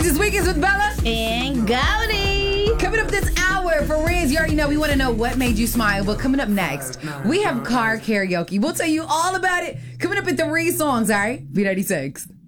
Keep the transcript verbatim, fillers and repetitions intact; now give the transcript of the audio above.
is Weekends with Bella and Goldie. Coming up this hour for Riz, you already know we want to know what made you smile. But coming up next, we have car karaoke. We'll tell you all about it. Coming up at three songs, all right? B ninety-six.